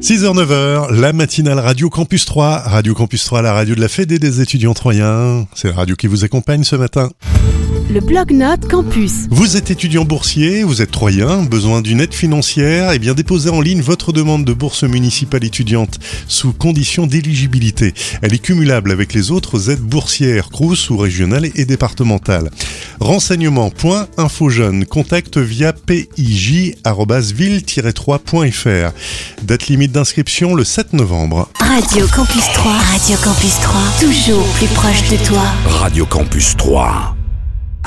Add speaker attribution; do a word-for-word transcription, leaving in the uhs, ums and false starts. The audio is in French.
Speaker 1: six heures neuf heures, la matinale Radio Campus trois. Radio Campus trois, la radio de la Fédé des étudiants troyens. C'est la radio qui vous accompagne ce matin.
Speaker 2: Le Blog-Notes Campus.
Speaker 1: Vous êtes étudiant boursier, vous êtes troyen, besoin d'une aide financière, et bien déposez en ligne votre demande de bourse municipale étudiante sous condition d'éligibilité. Elle est cumulable avec les autres aides boursières, crous ou régionales et départementales. Renseignements point infojeunes, contact via p i j arobase ville tiret trois point f r. Date limite d'inscription le sept novembre.
Speaker 2: Radio Campus trois. Radio Campus trois. Toujours plus proche de toi.
Speaker 3: Radio Campus trois.